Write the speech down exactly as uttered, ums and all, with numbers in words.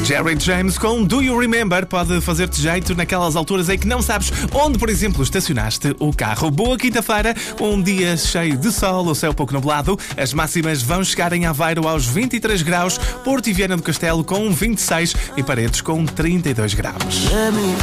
Jerry James com Do You Remember pode fazer-te jeito naquelas alturas em que não sabes onde, por exemplo, estacionaste o carro. Boa quinta-feira, um dia cheio de sol, o céu pouco nublado. As máximas vão chegar em Aveiro aos vinte e três graus, Porto e Viana do Castelo com vinte e seis e Paredes com trinta e dois graus.